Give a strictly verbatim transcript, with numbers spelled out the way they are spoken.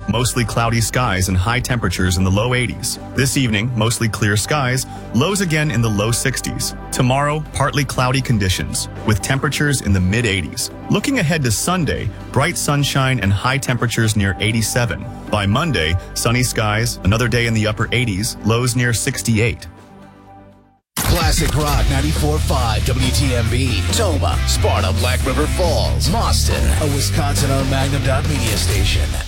mostly cloudy skies and high temperatures in the low eighties. This evening, mostly clear skies, lows again in the low sixties. Tomorrow, partly cloudy conditions, with temperatures in the mid eighties. Looking ahead to Sunday, bright sunshine and high temperatures near eighty-seven. By Monday, sunny skies, another day in the upper eighties, lows near sixty-eight. Classic Rock ninety-four point five W T M B, Toma, Sparta, Black River Falls, Boston, a Wisconsin-owned Magnum Dot Media station.